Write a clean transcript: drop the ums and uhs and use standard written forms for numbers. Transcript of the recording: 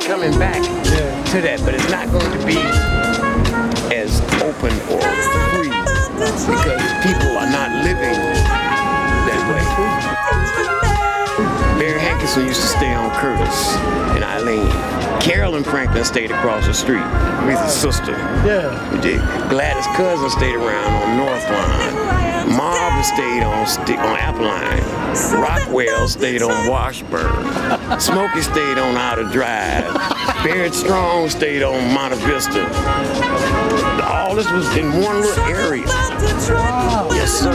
coming back to that, but it's not going to be as open or free because people are not living that way. Barry Hankinson used to stay on Curtis and Eileen. Carolyn Franklin stayed across the street with his sister. Yeah. Gladys' cousin stayed around on North Line. Marvin stayed on Apple Line. Rockwell stayed on Washburn. Smokey stayed on Outer Drive. Barrett Strong stayed on Monte Vista. All this was in one little area. Wow. Yes, sir.